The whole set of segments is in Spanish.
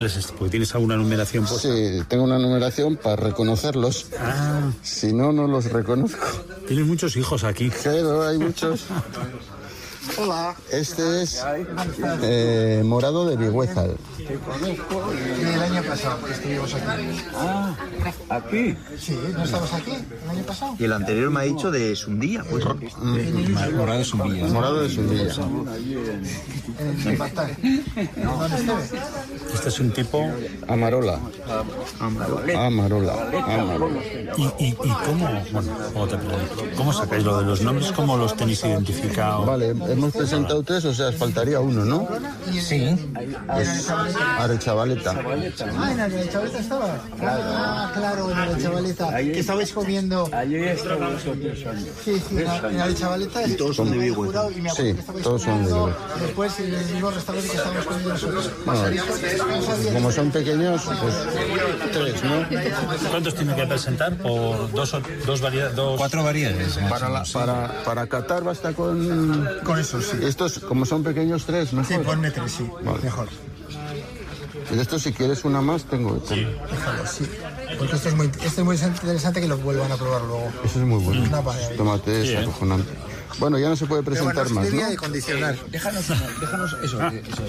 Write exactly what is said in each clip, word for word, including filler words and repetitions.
Porque tienes alguna numeración puesta. Sí, tengo una numeración para reconocerlos. Ah. Si no, no los reconozco. Tienes muchos hijos aquí. Pero hay muchos. Hola. Este es eh, morado de Vigüézal. Te conozco del año pasado, que estuvimos aquí. Ah, ¿aquí? Sí, ¿no estamos aquí el año pasado? Y el anterior me ha dicho de Sundía, pues. Mm, morado de Sundía. Morado de Sundía. En el Patal. ¿Dónde esté? Este es un tipo... Amarola. Amarola. Amarola. ¿Y, y, y cómo, bueno, ¿cómo, te pregunto? ¿Cómo sacáis lo de los nombres? ¿Cómo los tenéis identificados? Vale, hemos presentado tres, o sea, faltaría uno, ¿no? Sí. Arechavaleta. Ah, en Arechavaleta estaba. Ah, claro, en Arechavaleta. Que estabais comiendo. Ayer estaba nosotros años. Sí, sí, en Arechavaleta. Y todos son de Vigüézal. Sí, todos son de Vigüézal. Después, en el mismo restaurante que estábamos comiendo nosotros. Bueno, como son pequeños, pues tres, ¿no? ¿Cuántos tiene que presentar? ¿Por dos, dos variedades? Dos... Cuatro variedades. Para, la, para, para Qatar basta con... Con eso, sí. Estos, como son pequeños, tres, mejor. Sí, ponme tres, sí. Vale. Mejor. Y de estos, si quieres una más, tengo. Sí. Déjalo, sí. Porque esto es, muy, esto es muy interesante que lo vuelvan a probar luego. Eso es muy bueno. Una paella. Tomate es acojonante. Bueno, ya no se puede presentar bueno, más, ¿no? De condicionar. Déjanos, déjanos eso. eso, eso.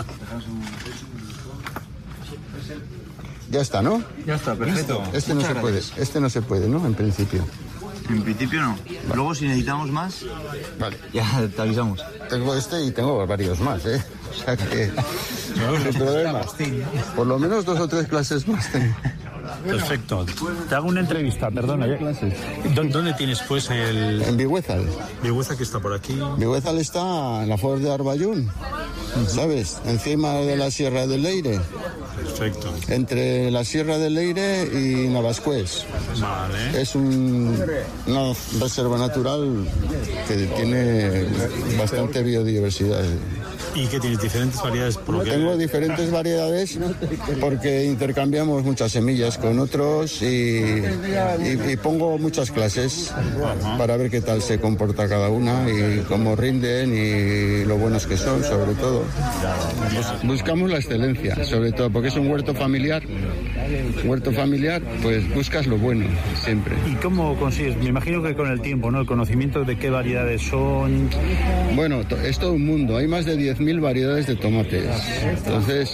Ya está, ¿no? Ya está, perfecto. Este no se puede, este no se puede, ¿no? En principio. En principio no. Vale. Luego si necesitamos más, vale, ya te avisamos. Tengo este y tengo varios más, ¿eh? O sea que no hay problema. Por lo menos dos o tres clases más tengo. Perfecto. Te hago una entrevista, perdona. ¿Ya? ¿Dónde tienes pues el...? En Vigüézal. Vigüézal que está por aquí. Vigüézal está en la Forest de Arballún, ¿sabes? Encima de la Sierra del Leire. Perfecto. Entre la Sierra del Leire y Navascués. Vale. Es un, una reserva natural que tiene bastante biodiversidad. ¿Y qué tienes? ¿Diferentes variedades? Por lo que... Tengo diferentes variedades porque intercambiamos muchas semillas con otros y, y, y pongo muchas clases para ver qué tal se comporta cada una y cómo rinden y lo buenos que son, sobre todo. Bus, buscamos la excelencia, sobre todo, porque es un huerto familiar. Huerto familiar, pues buscas lo bueno, siempre. ¿Y cómo consigues? Me imagino que con el tiempo, ¿no? El conocimiento de qué variedades son... Bueno, es todo un mundo. Hay más de diez mil variedades de tomates. Entonces,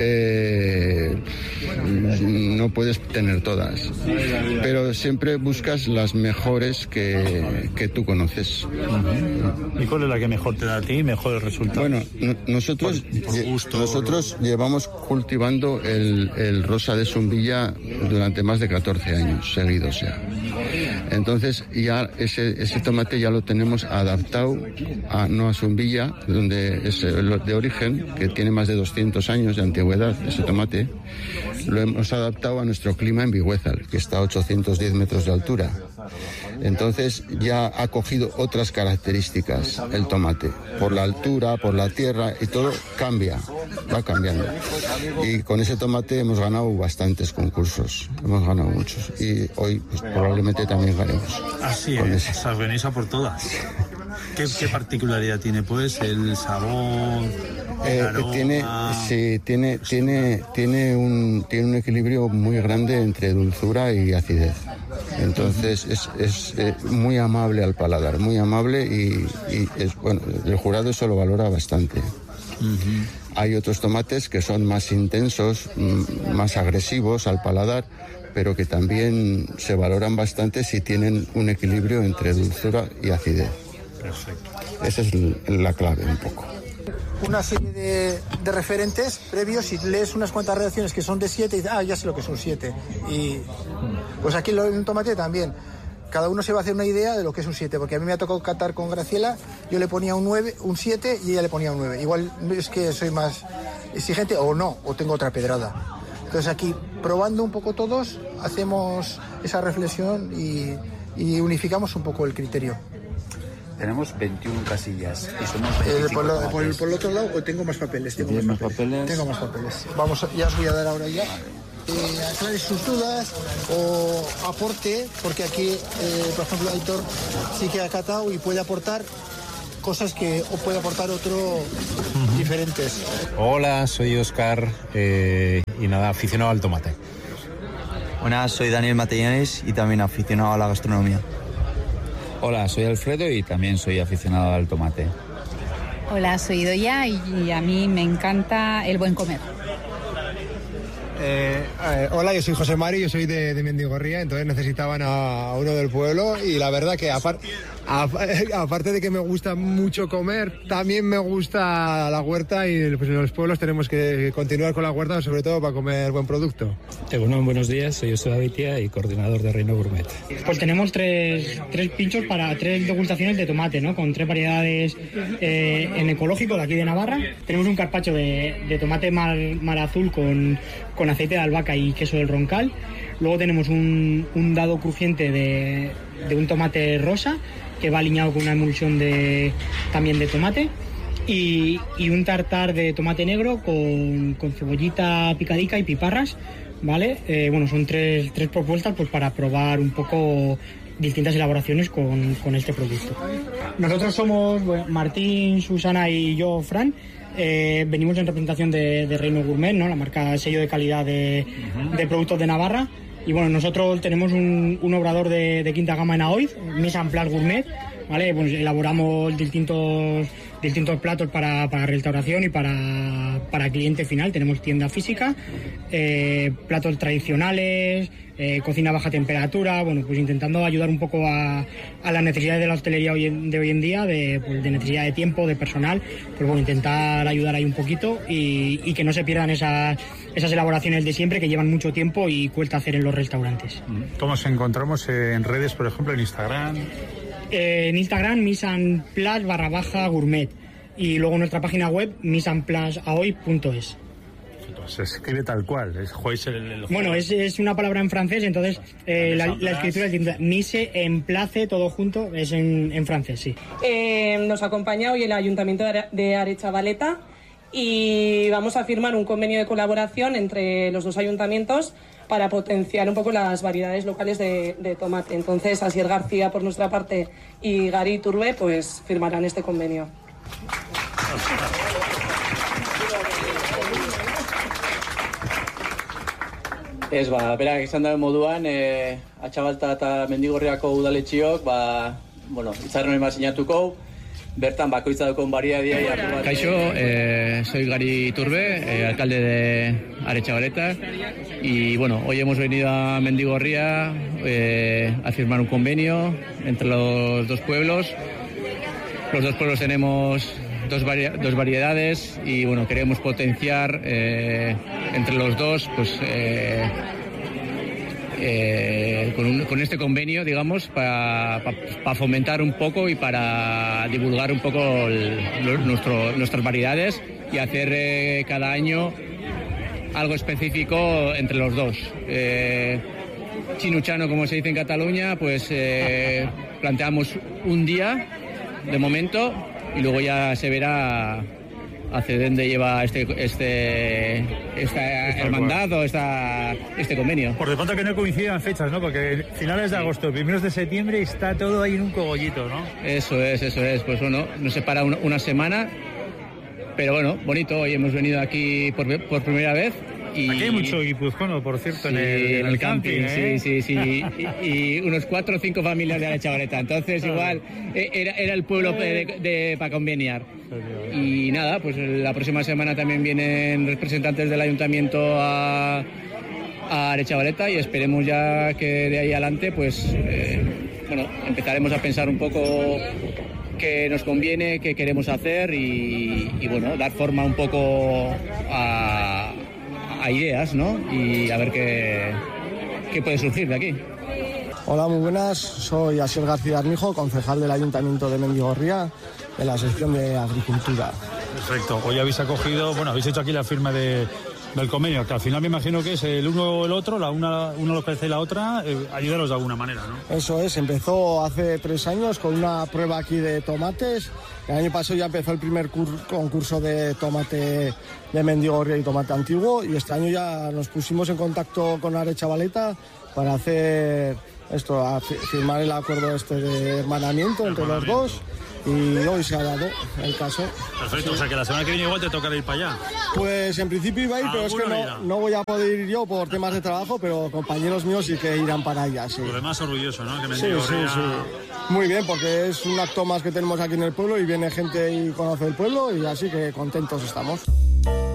eh, no puedes tener todas. Pero siempre buscas las mejores que, que tú conoces. Uh-huh. ¿Y cuál es la que mejor te da a ti, mejores resultados? Bueno, no, nosotros, por, por gusto, nosotros llevamos cultivando el, el rosa de Zumbilla durante más de catorce años seguidos ya. Entonces ya ese, ese tomate ya lo tenemos adaptado a, no a Zumbilla, donde es de origen, que tiene más de doscientos años de antigüedad ese tomate. Lo hemos adaptado a nuestro clima en Vigüézal, que está a ochocientos diez metros de altura. Entonces ya ha cogido otras características el tomate, por la altura, por la tierra, y todo cambia, va cambiando. Y con ese tomate hemos ganado bastantes concursos, hemos ganado muchos, y hoy pues, probablemente también ganemos. Así es, o sea, venís a por todas. ¿Qué, ¿Qué particularidad tiene, pues, el sabor? Eh, tiene, sí, tiene, tiene, tiene un, tiene un equilibrio muy grande entre dulzura y acidez. Entonces es, es eh, muy amable al paladar, muy amable y, y es, bueno, el jurado eso lo valora bastante. Uh-huh. Hay otros tomates que son más intensos, m- más agresivos al paladar, pero que también se valoran bastante si tienen un equilibrio entre dulzura y acidez. Perfecto. Esa es la clave un poco. Una serie de, de referentes previos, si lees unas cuantas redacciones que son de siete y dices, ah, ya sé lo que son siete. Y pues aquí en un tomate también. Cada uno se va a hacer una idea de lo que es un siete, porque a mí me ha tocado catar con Graciela, yo le ponía un nueve, un siete y ella le ponía un nueve. Igual es que soy más exigente o no, o tengo otra pedrada. Entonces aquí, probando un poco todos, hacemos esa reflexión y, y unificamos un poco el criterio. Tenemos veintiuna casillas y somos eh, por, lo, por, el, por el otro lado tengo más papeles. Tengo más, más papeles? papeles. Tengo más papeles. Vamos, ya os voy a dar ahora ya. Eh, aclarar sus dudas o aporte, porque aquí, eh, por ejemplo, Aitor sí que ha catado y puede aportar cosas que puede aportar otro uh-huh. diferentes. Hola, soy Óscar eh, y nada, aficionado al tomate. Buenas, soy Daniel Matellanes y también aficionado a la gastronomía. Hola, soy Alfredo y también soy aficionado al tomate. Hola, soy Idoia y a mí me encanta el buen comer. Eh, eh, hola, yo soy José Mari, yo soy de, de Mendigorría, entonces necesitaban a, a uno del pueblo y la verdad que apar, a, aparte de que me gusta mucho comer, también me gusta la huerta y pues en los pueblos tenemos que continuar con la huerta, sobre todo para comer buen producto. Eh, bueno, buenos días, soy José Vitia y coordinador de Reino Gourmet. Pues tenemos tres, tres pinchos para tres degustaciones de tomate, ¿no? Con tres variedades eh, en ecológico de aquí de Navarra. Tenemos un carpaccio de, de tomate mar, mar azul con, con aceite de albahaca y queso del Roncal. Luego tenemos un, un dado crujiente de, de un tomate rosa que va aliñado con una emulsión de, también de tomate y, y un tartar de tomate negro con, con cebollita picadica y piparras, ¿vale? Eh, bueno, son tres, tres propuestas pues para probar un poco distintas elaboraciones con, con este producto. Nosotros somos bueno, Martín, Susana y yo, Fran. Eh, venimos en representación de, de Reino Gourmet, ¿no? La marca sello de calidad de, de productos de Navarra. Y bueno, nosotros tenemos un, un obrador de, de quinta gama en Aoiz, Mise en Place Gourmet, ¿vale? Pues elaboramos distintos, distintos platos para, para restauración y para, para cliente final. Tenemos tienda física, eh, platos tradicionales, eh, cocina a baja temperatura, bueno, pues intentando ayudar un poco a, a las necesidades de la hostelería hoy en, de hoy en día, de, pues, de necesidad de tiempo, de personal, pues bueno, intentar ayudar ahí un poquito y, y que no se pierdan esas, esas elaboraciones de siempre que llevan mucho tiempo y cuesta hacer en los restaurantes. ¿Cómo os encontramos en redes, por ejemplo, en Instagram? Eh, en Instagram, Mise en Place barra baja gourmet y luego nuestra página web mise en place aoiz punto es. Se escribe tal cual, es juez el, el Bueno, es, es una palabra en francés, entonces eh, la, la escritura es Mise en Place, todo junto, es en, en francés, sí. Eh, nos acompaña hoy el Ayuntamiento de Aretxabaleta y vamos a firmar un convenio de colaboración entre los dos ayuntamientos para potenciar un poco las variedades locales de, de tomate. Entonces, Asier García por nuestra parte y Gary Turbe pues firmarán este convenio. Ez, ba, berak izan dabe moduan, e, Atxabalta eta Mendigorriako udaletxiok, ba, bueno, itzarren hori sinatuko, bertan bakoitza daukon variadia. Kaixo, eh, soy Gary Turbe, eh, alcalde de Aretxabaleta, y bueno, hoy hemos venido a Mendigorría eh, a firmar un convenio entre los dos pueblos. Los dos pueblos tenemos Dos, vari- dos variedades y bueno, queremos potenciar eh, entre los dos pues eh, eh, con, un, con este convenio, digamos, para pa, pa fomentar un poco y para divulgar un poco el, nuestro, nuestras variedades y hacer eh, cada año algo específico entre los dos. Eh, Chinuchano, como se dice en Cataluña, pues eh, planteamos un día de momento y luego ya se verá hacia dónde lleva este este esta hermandad o esta, este convenio. Por de pronto que no coincidan fechas, ¿no? Porque finales de agosto, primeros de septiembre está todo ahí en un cogollito, ¿no? Eso es, eso es. Pues bueno, nos separa una, una semana, pero bueno, bonito. Hoy hemos venido aquí por, por primera vez. Y... Aquí hay mucho guipuzcoano, por cierto, sí, en, el, en el camping, camping ¿eh? Sí, sí, sí. y, y unos cuatro o cinco familias de Aretxabaleta. Entonces, igual, era, era el pueblo de, de, para conveniar. Y nada, pues la próxima semana también vienen representantes del ayuntamiento a, a Aretxabaleta y esperemos ya que de ahí adelante, pues, eh, bueno, empezaremos a pensar un poco qué nos conviene, qué queremos hacer y, y bueno, dar forma un poco a... a ideas, ¿no? Y a ver qué, qué puede surgir de aquí. Hola, muy buenas. Soy Asier García Armijo, concejal del Ayuntamiento de Mendigorría, de la sección de Agricultura. Perfecto. Hoy habéis acogido, bueno, habéis hecho aquí la firma de, del convenio, que al final me imagino que es el uno o el otro, la una, uno lo que hace la otra, eh, ayudaros de alguna manera, ¿no? Eso es, empezó hace tres años con una prueba aquí de tomates. El año pasado ya empezó el primer cur- concurso de tomate de Mendigorría y tomate antiguo, y este año ya nos pusimos en contacto con Aretxabaleta para hacer esto, a fi- firmar el acuerdo este de hermanamiento entre los dos. y hoy se ha dado el caso. Perfecto, Sí. o sea que la semana que viene igual te tocará ir para allá. Pues en principio iba a ir, pero es que Alguno no, irá. no voy a poder ir yo por temas de trabajo, pero compañeros míos sí que irán para allá, sí. Lo demás orgulloso, ¿no? Que Sí, sí, Mendizorroza- sí. Muy bien, porque es un acto más que tenemos aquí en el pueblo y viene gente y conoce el pueblo y así que contentos estamos.